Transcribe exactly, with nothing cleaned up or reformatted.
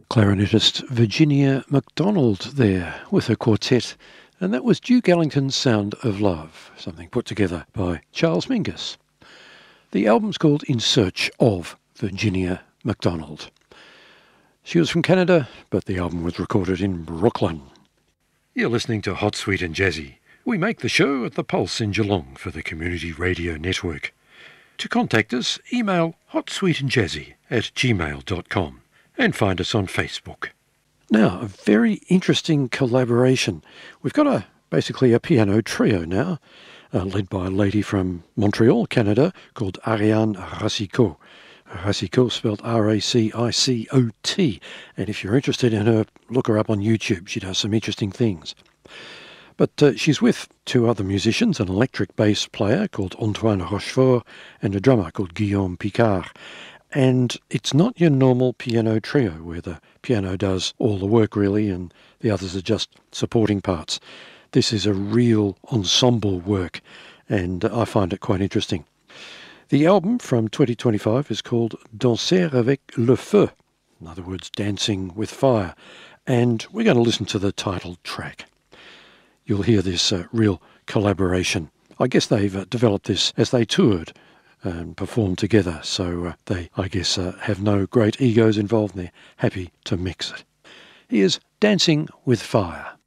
Clarinetist Virginia MacDonald there with her quartet, and that was Duke Ellington's Sound of Love, something put together by Charles Mingus. The album's called In Search of Virginia MacDonald. She was from Canada, but the album was recorded in Brooklyn. You're listening to Hot, Sweet and Jazzy. We make the show at the Pulse in Geelong for the Community Radio Network. To contact us, email hotsweetandjazzy at gmail dot com. And find us on Facebook. Now, a very interesting collaboration. We've got a basically a piano trio now, uh, led by a lady from Montreal, Canada, called Ariane Racicot. Racicot spelled R A C I C O T. And if you're interested in her, look her up on YouTube. She does some interesting things. But uh, she's with two other musicians, an electric bass player called Antoine Rochefort and a drummer called Guillaume Picard. And it's not your normal piano trio where the piano does all the work really and the others are just supporting parts. This is a real ensemble work and I find it quite interesting. The album from twenty twenty-five is called Danser avec le feu, in other words, Dancing with Fire, and we're going to listen to the title track. You'll hear this uh, real collaboration. I guess they've uh, developed this as they toured and perform together, so uh, they, I guess, uh, have no great egos involved and they're happy to mix it. Here's Dancing with Fire.